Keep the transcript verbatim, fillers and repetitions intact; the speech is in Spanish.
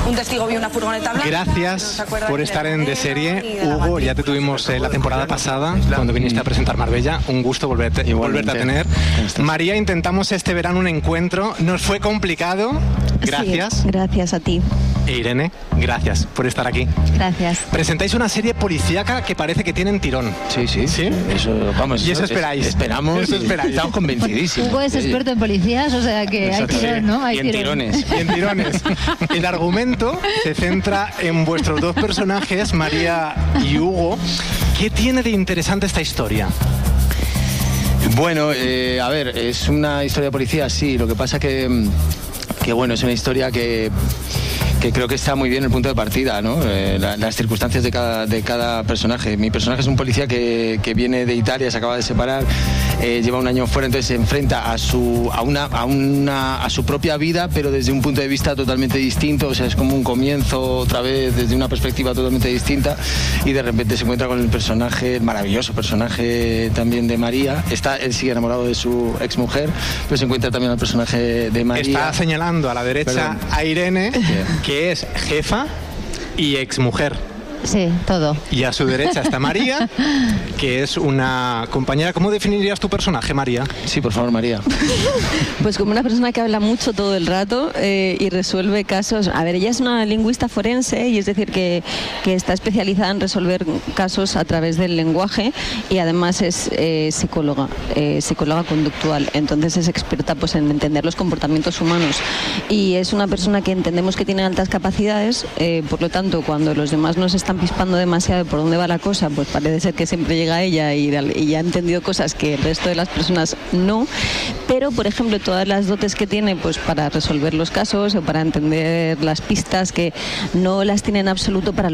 un testigo vio una furgoneta blanca. Gracias por estar en De Serie. Hugo, ya te tuvimos eh, la temporada pasada cuando viniste a presentar Marbella. Un gusto volverte, volverte a tener. María, intentamos este verano un encuentro. Nos fue complicado. Gracias. Sí, gracias a ti. E Irene, gracias por estar aquí. Gracias. Presentáis una serie policíaca que parece que tienen tirón. Sí, sí. ¿Sí? Eso, vamos, y eso esperáis. Es, esperamos. Eso esperáis. Estamos convencidísimos. Hugo es experto en policías, o sea que hay tirón, ¿no? Hay y en tirones. Y en tirones. El argumento se centra en vuestros dos personajes, María y Hugo. ¿Qué tiene de interesante esta historia? Bueno, eh, a ver, es una historia de policía, sí. Lo que pasa que, que bueno, es una historia que... que creo que está muy bien el punto de partida, ¿no? Eh, la, las circunstancias de cada, de cada personaje. Mi personaje es un policía que, que viene de Italia, se acaba de separar, eh, lleva un año fuera, entonces se enfrenta a su, a, una, a, una, a su propia vida, pero desde un punto de vista totalmente distinto. O sea, es como un comienzo otra vez desde una perspectiva totalmente distinta, y de repente se encuentra con el personaje, el maravilloso personaje también de María. Está, él sigue enamorado de su exmujer, pero se encuentra también al personaje de María. Está señalando a la derecha Perdón. a Irene, que es jefa y exmujer. Sí, todo. Y a su derecha está María, que es una compañera. ¿Cómo definirías tu personaje, María? Sí, por favor, María. Pues como una persona que habla mucho todo el rato eh, y resuelve casos. A ver, ella es una lingüista forense, y es decir que, que está especializada en resolver casos a través del lenguaje, y además es eh, psicóloga, eh, psicóloga conductual. Entonces es experta pues en entender los comportamientos humanos, y es una persona que entendemos que tiene altas capacidades, eh, por lo tanto cuando los demás nos están pispando demasiado por dónde va la cosa, pues parece ser que siempre llega ella y, y ya ha entendido cosas que el resto de las personas no. Pero, por ejemplo, todas las dotes que tiene pues para resolver los casos o para entender las pistas, que no las tiene en absoluto para